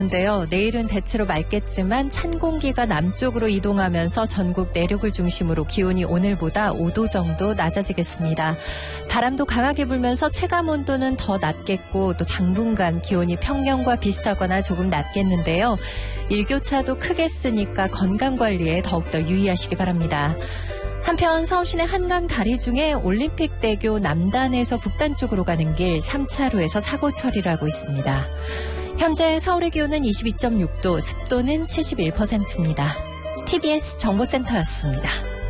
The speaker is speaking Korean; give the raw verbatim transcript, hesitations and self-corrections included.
인데요. 내일은 대체로 맑겠지만 찬 공기가 남쪽으로 이동하면서 전국 내륙을 중심으로 기온이 오늘보다 오 도 정도 낮아지겠습니다. 바람도 강하게 불면서 체감 온도는 더 낮겠고 또 당분간 기온이 평년과 비슷하거나 조금 낮겠는데요. 일교차도 크게 쓰니까 건강관리에 더욱더 유의하시기 바랍니다. 한편 서울 시내 한강 다리 중에 올림픽대교 남단에서 북단 쪽으로 가는 길 삼 차로에서 사고 처리를 하고 있습니다. 현재 서울의 기온은 이십이 점 육 도, 습도는 칠십일 퍼센트입니다. 티비에스 정보센터였습니다.